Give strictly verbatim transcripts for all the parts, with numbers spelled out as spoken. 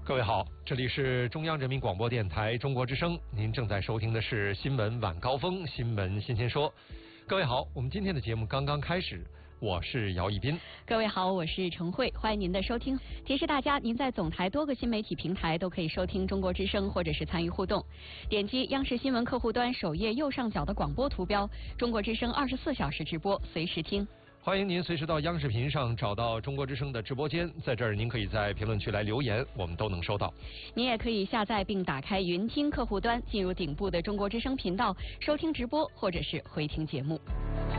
各位好，这里是中央人民广播电台中国之声，您正在收听的是新闻晚高峰，新闻新鲜说。各位好，我们今天的节目刚刚开始，我是姚一斌。 各位好，我是程慧，欢迎您的收听。提示大家，您在总台多个新媒体平台都可以收听中国之声，或者是参与互动。点击央视新闻客户端首页右上角的广播图标，中国之声二十四小时直播，随时听。 欢迎您随时到央视频上找到中国之声的直播间，在这儿您可以在评论区来留言，我们都能收到。 您也可以下载并打开云听客户端，进入顶部的中国之声频道收听直播或者是回听节目。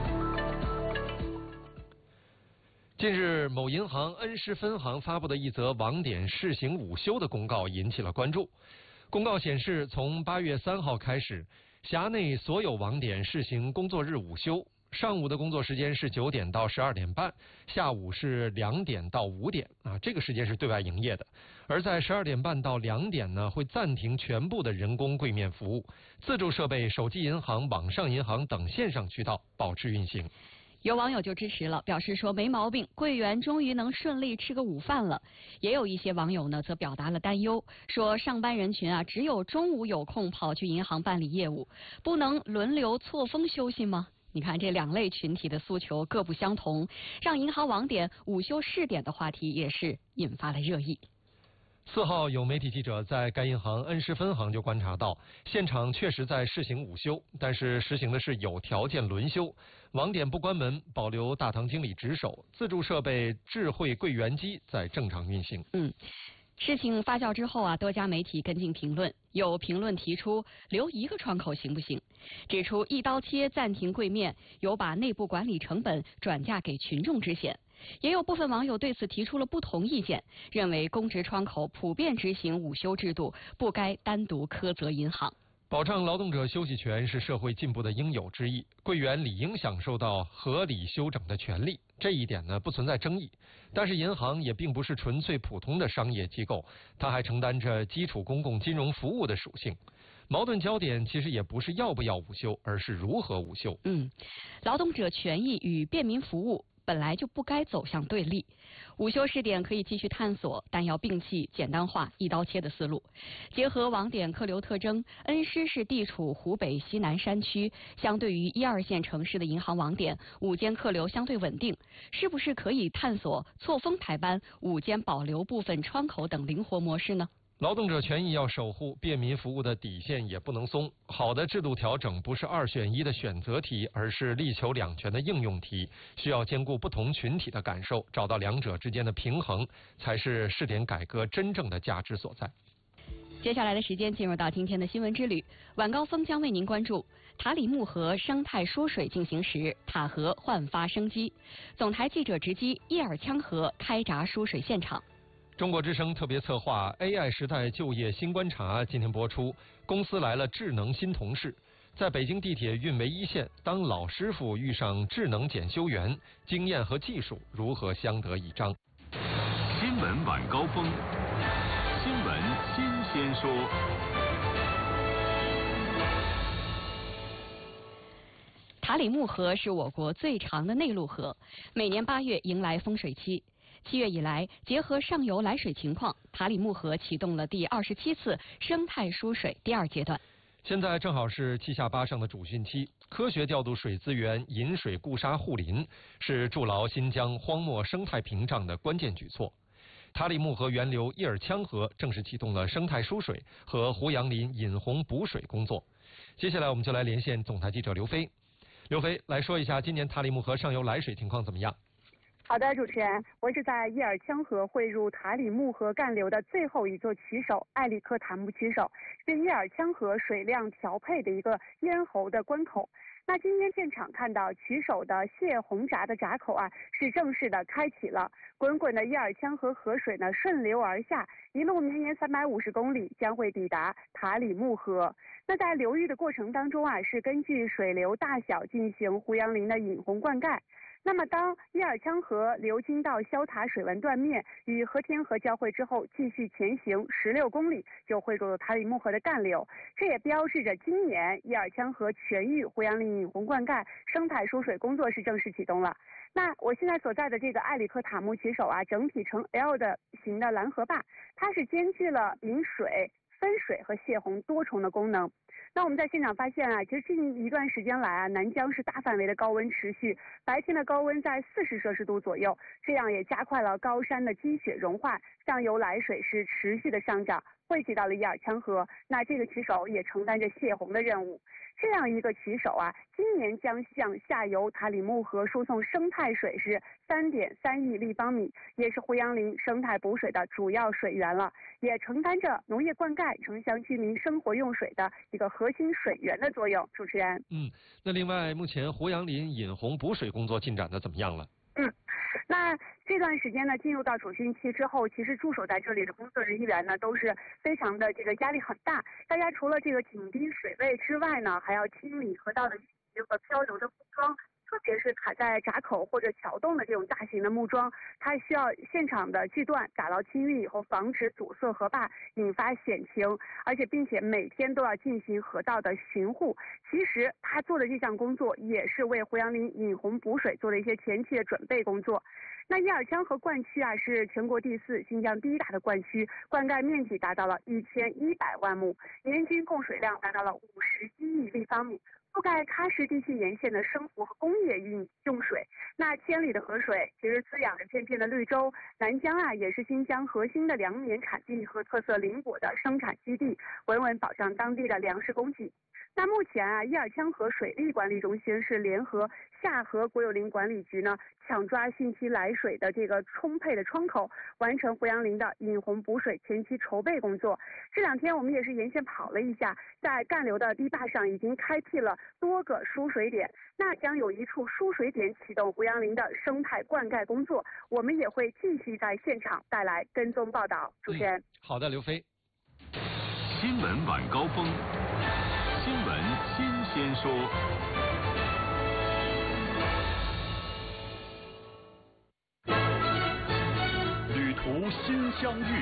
近日，某银行恩施分行发布的一则网点试行午休的公告引起了关注。公告显示，从八月三号开始，辖内所有网点试行工作日午休。上午的工作时间是九点到十二点半，下午是两点到五点啊，这个时间是对外营业的。而在十二点半到两点呢，会暂停全部的人工柜面服务，自助设备、手机银行、网上银行等线上渠道保持运行。 有网友就支持了，表示说没毛病，柜员终于能顺利吃个午饭了。也有一些网友呢，则表达了担忧，说上班人群啊，只有中午有空跑去银行办理业务，不能轮流错峰休息吗？你看这两类群体的诉求各不相同，让银行网点午休试点的话题也是引发了热议。 四号，有媒体记者在该银行恩施分行就观察到，现场确实在试行午休，但是实行的是有条件轮休，网点不关门，保留大堂经理值守，自助设备、智慧柜员机在正常运行。 嗯。事情发酵之后啊，多家媒体跟进评论，有评论提出留一个窗口行不行，指出一刀切暂停柜面有把内部管理成本转嫁给群众之嫌。也有部分网友对此提出了不同意见，认为公职窗口普遍执行午休制度，不该单独苛责银行。 保障劳动者休息权是社会进步的应有之义，柜员理应享受到合理休整的权利，这一点呢不存在争议。但是银行也并不是纯粹普通的商业机构，它还承担着基础公共金融服务的属性。矛盾焦点其实也不是要不要午休，而是如何午休。 嗯，劳动者权益与便民服务本来就不该走向对立，午休试点可以继续探索，但要摒弃简单化、一刀切的思路。结合网点客流特征，恩施是地处湖北西南山区，相对于一二线城市的银行网点，午间客流相对稳定，是不是可以探索错峰排班、午间保留部分窗口等灵活模式呢？ 劳动者权益要守护，便民服务的底线也不能松。好的制度调整不是二选一的选择题，而是力求两全的应用题，需要兼顾不同群体的感受，找到两者之间的平衡，才是试点改革真正的价值所在。 接下来的时间进入到今天的新闻之旅，晚高峰将为您关注塔里木河生态疏水进行时，塔河焕发生机。总台记者直击叶尔羌河开闸疏水现场。 中国之声特别策划 A I 时代就业新观察今天播出，公司来了智能新同事。在北京地铁运维一线，当老师傅遇上智能检修员，经验和技术如何相得益彰？ 新闻晚高峰，新闻新鲜说。 塔里木河是我国最长的内陆河，每年八月迎来丰水期。七月以来，结合上游来水情况，塔里木河启动了第二十七次生态疏水第二阶段。 现在正好是七下八上的主汛期，科学调度水资源、引水固沙护林，是筑牢新疆荒漠生态屏障的关键举措。塔里木河源流叶尔羌河正式启动了生态疏水和胡杨林引洪补水工作。接下来我们就来连线总台记者刘飞。刘飞来说一下今年塔里木河上游来水情况怎么样？ 好的，主持人，我是在叶尔羌河汇入塔里木河干流的最后一座渠首艾里克塔木渠首，是叶尔羌河水量调配的一个咽喉的关口。那今天现场看到渠首的泄洪闸的闸口啊，是正式的开启了，滚滚的叶尔羌河河水呢顺流而下，一路绵延三百五十公里，将会抵达塔里木河。那在流域的过程当中啊，是根据水流大小进行胡杨林的引洪灌溉。那么当叶尔羌河流经到肖塔水文断面与和田河交汇之后，继续前行十六公里就汇入塔里木河的干流，这也标志着今年叶尔羌河全域胡杨林引洪灌溉生态疏水工作是正式启动了。 那我现在所在的这个艾里克塔木骑手啊，整体呈 L 的形的蓝河坝，它是兼具了引水、分水和泄洪多重的功能。那我们在现场发现啊，其实近一段时间来啊，南江是大范围的高温持续，白天的高温在四十摄氏度左右，这样也加快了高山的积雪融化，上游来水是持续的上涨，汇集到了伊尔羌河。那这个骑手也承担着泄洪的任务。这样一个骑手啊，今年将向下游塔里木河输送生态水是三点三亿立方米，也是胡杨林生态补水的主要水源了，也承担着农业灌溉、城乡居民生活用水的一个核心水源的作用。主持人， 嗯，那另外，目前胡杨林引洪补水工作进展的怎么样了？ 嗯。那这段时间呢，进入到主汛期之后，其实驻守在这里的工作人员呢，都是非常的这个压力很大。大家除了这个紧逼水位之外呢，还要清理河道的淤积和漂流的木桩，特别是卡在闸口或者桥洞的这种大型的木桩，它需要现场的锯断、打捞清运以后，防止阻塞河坝，引发险情，而且并且每天都要进行河道的巡护。其实他做的这项工作，也是为胡杨林引洪补水做了一些前期的准备工作。那伊尔羌河灌区啊，是全国第四、新疆第一大的灌区，灌溉面积达到了一千一百万亩，年均供水量达到了五十一亿立方米，覆盖喀什地区沿线的生活和工业用用水。那千里的河水其实滋养着片片的绿洲。南疆啊，也是新疆核心的粮棉产地和特色林果的生产基地，稳稳保障当地的粮食供给。那目前啊，伊尔羌河水利管理中心是联合下河国有林管理局呢，抢抓汛期来水的这个充沛的窗口，完成胡杨林的引洪补水前期筹备工作。这两天我们也是沿线跑了一下，在干流的堤坝上已经开辟了多个输水点，那将有一处输水点启动胡杨林的生态灌溉工作，我们也会继续在现场带来跟踪报道。主持人， 嗯、好的，刘飞。 新闻晚高峰。新闻新鲜说，旅途新相遇。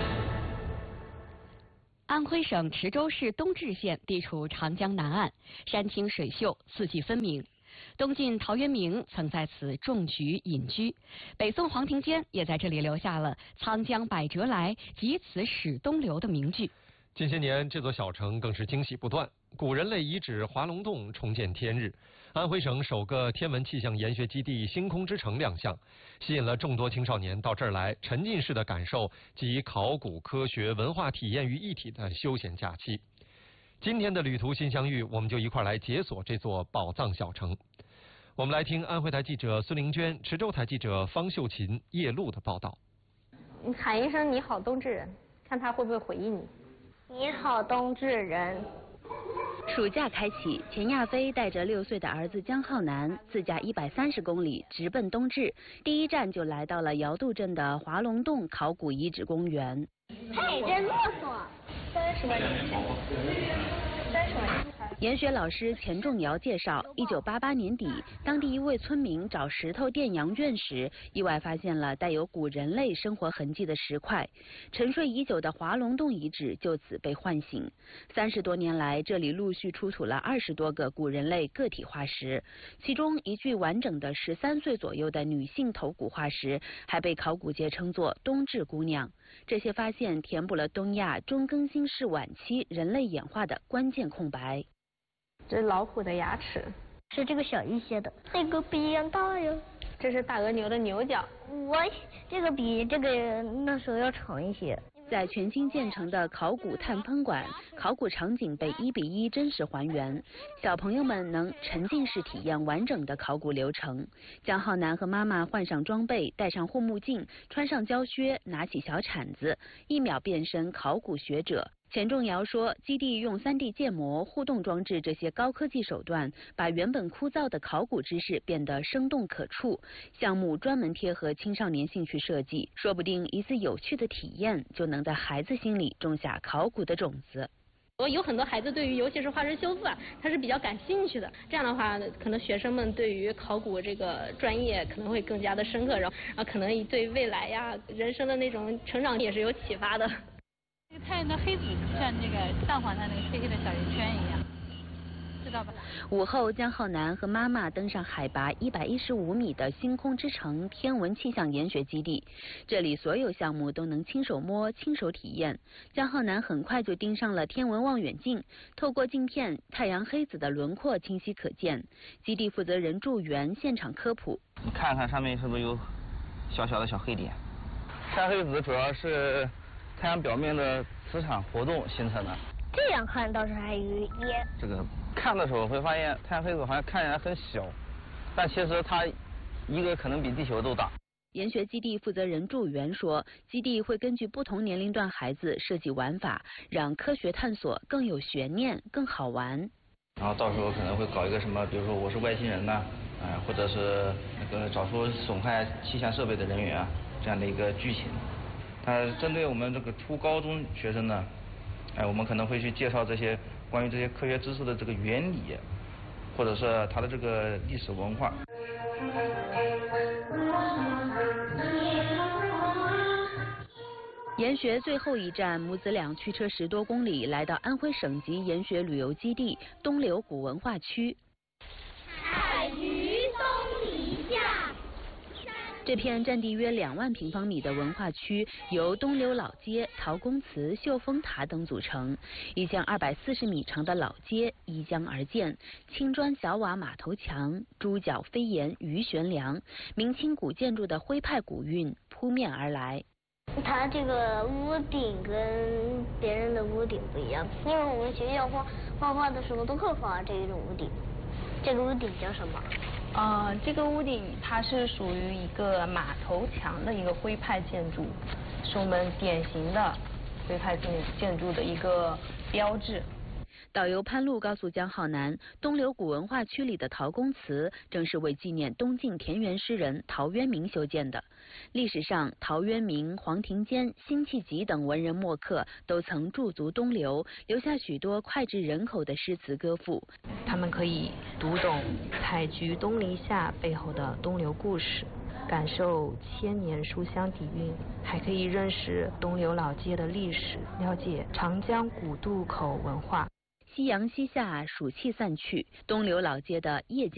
安徽省池州市东至县地处长江南岸，山清水秀，四季分明。东晋陶渊明曾在此种菊隐居，北宋黄庭坚也在这里留下了“沧江百折来，即此始东流”的名句。 近些年，这座小城更是惊喜不断。古人类遗址华龙洞重见天日，安徽省首个天文气象研学基地星空之城亮相，吸引了众多青少年到这儿来沉浸式的感受集考古、科学、文化体验于一体的休闲假期。今天的旅途新相遇，我们就一块来解锁这座宝藏小城。我们来听安徽台记者孙玲娟、池州台记者方秀琴、叶璐的报道。 你喊一声“你好，冬至人”，看他会不会回应你。 你好，冬至人。 暑假开启，钱亚飞带着六岁的儿子江浩南自驾一百三十公里，直奔冬至。第一站就来到了瑶渡镇的华龙洞考古遗址公园。 嘿，真啰嗦！三十万年前，三十万年前。 研学老师钱仲尧介绍，一九八八年底，当地一位村民找石头垫羊圈时，意外发现了带有古人类生活痕迹的石块，沉睡已久的华龙洞遗址就此被唤醒。三十多年来，这里陆续出土了二十多个古人类个体化石，其中一具完整的十三岁左右的女性头骨化石，还被考古界称作“冬至姑娘”。这些发现填补了东亚中更新世晚期人类演化的关键空白。 这是老虎的牙齿， 是这个小一些的，这个比一样大呀。 这是大额牛的牛角， 我这个比这个那时候要长一些。 在全新建成的考古探喷馆，考古场景被一比一真实还原，小朋友们能沉浸式体验完整的考古流程。江浩南和妈妈换上装备，戴上护目镜，穿上胶靴，拿起小铲子，一秒变身考古学者。钱仲尧说，基地用 三 D 建模、互动装置这些高科技手段，把原本枯燥的考古知识变得生动可触。项目专门贴合青少年兴趣设计，说不定一次有趣的体验就能在孩子心里种下考古的种子。 有很多孩子对于尤其是化石修复啊，他是比较感兴趣的。这样的话，可能学生们对于考古这个专业可能会更加的深刻，然后啊，可能对未来呀、人生的那种成长也是有启发的。 这个太阳的黑子就像那个淡黄的那个黑黑的小圆圈一样，这道吧。 午后，江浩南和妈妈登上海拔一百一十五米的星空之城天文气象研学基地，这里所有项目都能亲手摸、亲手体验。江浩南很快就盯上了天文望远镜，透过镜片，太阳黑子的轮廓清晰可见。基地负责人祝元现场科普： 你看看上面是不是有小小的小黑点？太阳黑子主要是太阳表面的磁场活动形成的。 这样看倒是还有一点。 这个看的时候会发现太阳黑子好像看起来很小，但其实它一个可能比地球都大。 研学基地负责人祝元说，基地会根据不同年龄段孩子设计玩法，让科学探索更有悬念、更好玩。 然后到时候可能会搞一个什么，比如说我是外星人呐、啊，呃，或者是那个找出损害气象设备的人员啊，这样的一个剧情。它针对我们这个初高中学生呢，哎，我们可能会去介绍这些关于这些科学知识的这个原理，或者是它的这个历史文化。 研学最后一站，母子俩驱车十多公里，来到安徽省级研学旅游基地东流古文化区。 采菊东篱下。 这片占地约两万平方米的文化区，由东流老街、陶公祠、秀峰塔等组成。一江二百四十米长的老街依江而建，青砖小瓦马头墙，猪脚飞檐鱼悬梁，明清古建筑的徽派古韵扑面而来。 它这个屋顶跟别人的屋顶不一样，因为我们学校画画画的时候都会画这一种屋顶。这个屋顶叫什么？ 呃，这个屋顶它是属于一个马头墙的一个徽派建筑，是我们典型的徽派建建筑的一个标志。 导游潘璐告诉江浩南，东流古文化区里的陶公祠正是为纪念东晋田园诗人陶渊明修建的。历史上，陶渊明、黄庭坚、辛弃疾等文人墨客都曾驻足东流，留下许多脍炙人口的诗词歌赋。 他们可以读懂采菊东篱下背后的东流故事，感受千年书香底蕴，还可以认识东流老街的历史，了解长江古渡口文化。 夕阳西下，暑气散去，东流老街的夜间